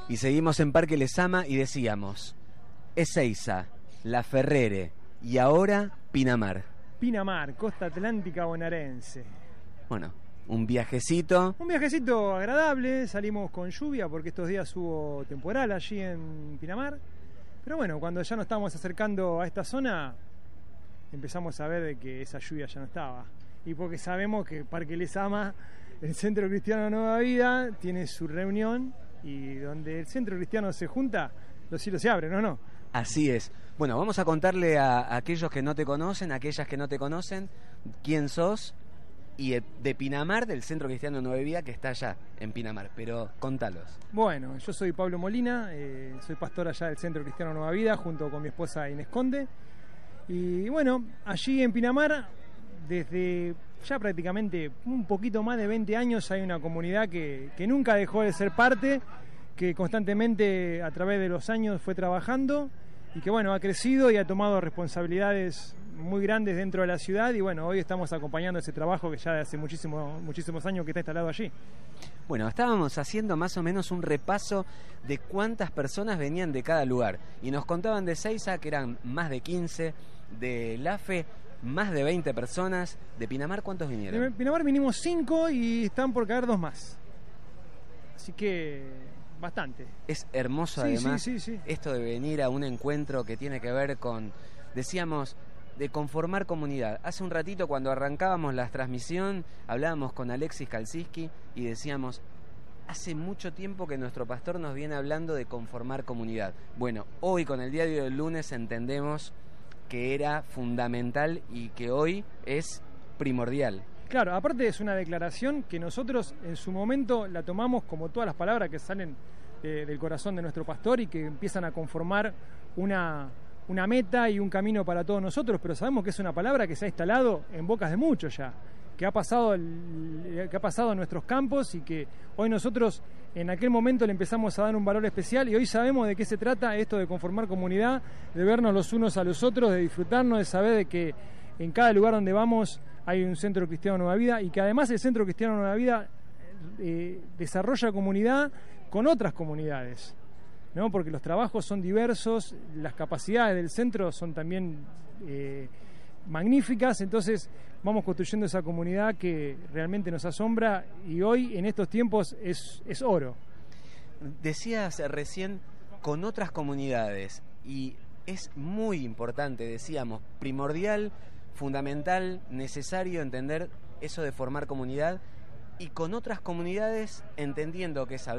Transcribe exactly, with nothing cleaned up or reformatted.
Y seguimos en Parque Lezama y decíamos, Ezeiza, La Ferrere y ahora Pinamar. Pinamar, costa atlántica bonaerense. Bueno, un viajecito. Un viajecito agradable, salimos con lluvia porque estos días hubo temporal allí en Pinamar. Pero bueno, cuando ya nos estábamos acercando a esta zona, empezamos a ver de que esa lluvia ya no estaba. Y porque sabemos que Parque Lezama, el Centro Cristiano Nueva Vida, tiene su reunión y donde el Centro Cristiano se junta, los cielos se abren, ¿o no? Así es. Bueno, vamos a contarle a, a aquellos que no te conocen, a aquellas que no te conocen, quién sos y de, de Pinamar, del Centro Cristiano Nueva Vida, que está allá en Pinamar. Pero contalos. Bueno, yo soy Pablo Molina, eh, soy pastor allá del Centro Cristiano Nueva Vida, junto con mi esposa Inés Conde. Y bueno, allí en Pinamar, desde ya prácticamente un poquito más de veinte años, hay una comunidad que, que nunca dejó de ser parte, que constantemente a través de los años fue trabajando y que bueno, ha crecido y ha tomado responsabilidades muy grandes dentro de la ciudad y bueno, hoy estamos acompañando ese trabajo que ya de hace muchísimo, muchísimos años que está instalado allí. Bueno, estábamos haciendo más o menos un repaso de cuántas personas venían de cada lugar y nos contaban de Ezeiza que eran más de quince, de Lafe más de veinte personas, de Pinamar ¿cuántos vinieron? De Pinamar vinimos cinco y están por caer dos más, así que bastante. Es hermoso sí, además sí, sí, sí. esto de venir a un encuentro que tiene que ver con, decíamos, de conformar comunidad. Hace un ratito cuando arrancábamos la transmisión hablábamos con Alexis Kalsiski y decíamos, hace mucho tiempo que nuestro pastor nos viene hablando de conformar comunidad. Bueno, hoy con el diario del lunes entendemos que era fundamental y que hoy es primordial. Claro, aparte es una declaración que nosotros en su momento la tomamos como todas las palabras que salen eh, del corazón de nuestro pastor y que empiezan a conformar una, una meta y un camino para todos nosotros, pero sabemos que es una palabra que se ha instalado en bocas de muchos ya, que ha pasado, el, que ha pasado en nuestros campos y que hoy nosotros en aquel momento le empezamos a dar un valor especial y hoy sabemos de qué se trata esto de conformar comunidad, de vernos los unos a los otros, de disfrutarnos, de saber de que en cada lugar donde vamos hay un Centro Cristiano Nueva Vida y que además el Centro Cristiano Nueva Vida eh, desarrolla comunidad con otras comunidades, ¿no? Porque los trabajos son diversos, las capacidades del centro son también eh, magníficas, entonces vamos construyendo esa comunidad que realmente nos asombra y hoy en estos tiempos es, es oro. Decías recién con otras comunidades y es muy importante, decíamos, primordial, fundamental, necesario entender eso de formar comunidad y con otras comunidades entendiendo que es